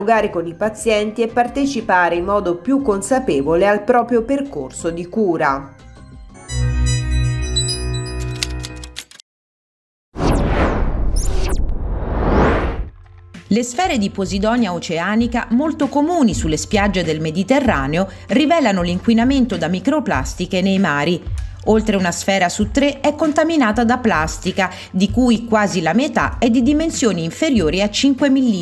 dialogare con i pazienti e partecipare in modo più consapevole al proprio percorso di cura. Le sfere di Posidonia oceanica, molto comuni sulle spiagge del Mediterraneo, rivelano l'inquinamento da microplastiche nei mari. Oltre una sfera su 3 è contaminata da plastica, di cui quasi la metà è di dimensioni inferiori a 5 mm.